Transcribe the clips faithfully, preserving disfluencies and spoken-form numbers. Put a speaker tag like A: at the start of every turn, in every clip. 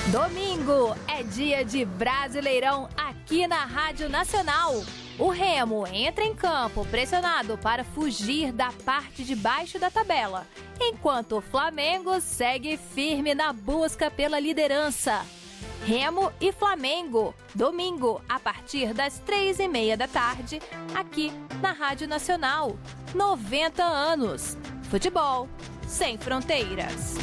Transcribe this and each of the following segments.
A: Domingo é dia de Brasileirão aqui na Rádio Nacional. O Remo entra em campo pressionado para fugir da parte de baixo da tabela, enquanto o Flamengo segue firme na busca pela liderança. Remo e Flamengo, domingo, a partir das três e meia da tarde, aqui na Rádio Nacional. noventa anos. Futebol sem fronteiras.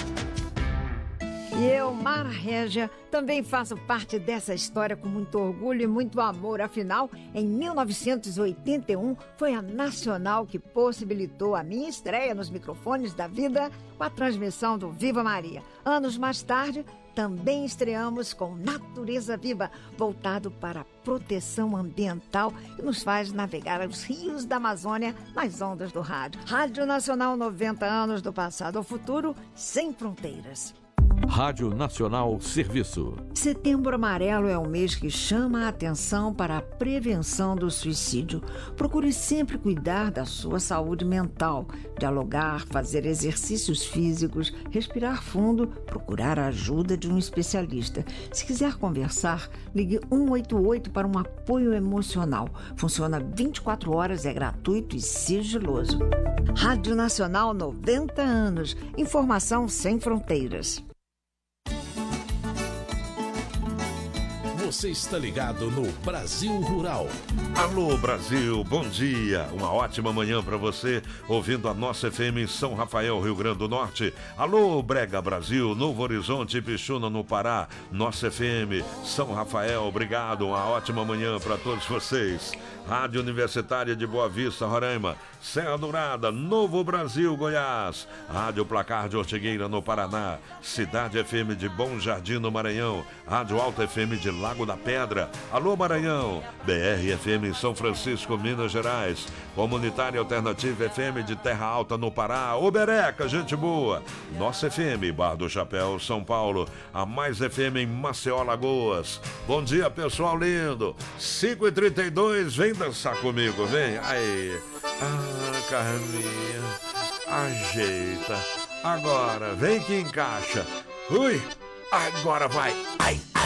B: E eu, Mara Régia, também faço parte dessa história com muito orgulho e muito amor. Afinal, em mil novecentos e oitenta e um, foi a Nacional que possibilitou a minha estreia nos microfones da vida com a transmissão do Viva Maria. Anos mais tarde, também estreamos com Natureza Viva, voltado para a proteção ambiental, que nos faz navegar os rios da Amazônia nas ondas do rádio. Rádio Nacional, noventa anos do passado ao futuro, sem fronteiras.
C: Rádio Nacional Serviço.
B: Setembro Amarelo é o mês que chama a atenção para a prevenção do suicídio. Procure sempre cuidar da sua saúde mental, dialogar, fazer exercícios físicos, respirar fundo, procurar a ajuda de um especialista. Se quiser conversar, ligue um oito oito para um apoio emocional. Funciona vinte e quatro horas, é gratuito e sigiloso. Rádio Nacional, noventa anos. Informação sem fronteiras.
D: Você está ligado no Brasil Rural.
E: Alô Brasil, bom dia, uma ótima manhã para você, ouvindo a nossa F M em São Rafael, Rio Grande do Norte. Alô Brega Brasil, Novo Horizonte e Pixuna no Pará, nossa F M São Rafael, obrigado, uma ótima manhã para todos vocês. Rádio Universitária de Boa Vista, Roraima, Serra Dourada, Novo Brasil, Goiás, Rádio Placar de Ortigueira, no Paraná, Cidade F M de Bom Jardim, no Maranhão, Rádio Alta F M de Lago da Pedra, alô Maranhão, B R F M em São Francisco, Minas Gerais, Comunitária Alternativa F M de Terra Alta, no Pará, Obereca, gente boa, Nossa F M, Bar do Chapéu, São Paulo, a Mais F M em Maceió, Lagoas. Bom dia, pessoal lindo, cinco e trinta e dois, vem dançar comigo, vem, aí, ah, Carminha, ajeita, agora, vem que encaixa, ui, agora vai, ai, ai.